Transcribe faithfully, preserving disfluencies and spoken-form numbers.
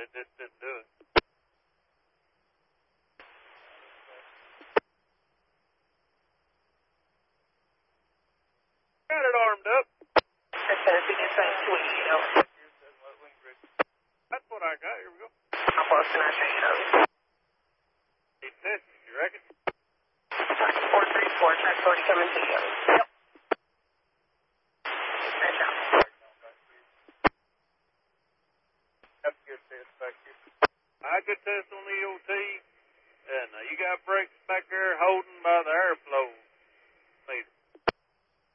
it just didn't do it. Got it armed up. That's Tennessee Dispatch two eighty over. That's what I got. Here we go. How close can I show you those? Need testing, you reckon? Sergeant four three four, track forty coming to you. Yep. Dispatch out. Have a good test back here. I could test on the E O T, and uh, you got brakes back there holding by the airflow.